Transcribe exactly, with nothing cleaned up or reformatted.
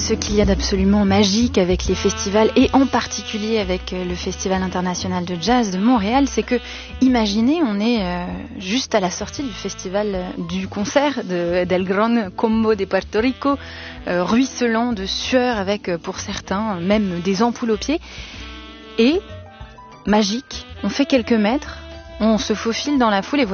ce qu'il y a d'absolument magique avec les festivals et en particulier avec le Festival international de jazz de Montréal, c'est que, imaginez, on est euh, juste à la sortie du festival, euh, du concert de, d'El Gran Combo de Puerto Rico, euh, ruisselant de sueur avec, euh, pour certains, même des ampoules aux pieds. Et, magique, on fait quelques mètres, on se faufile dans la foule et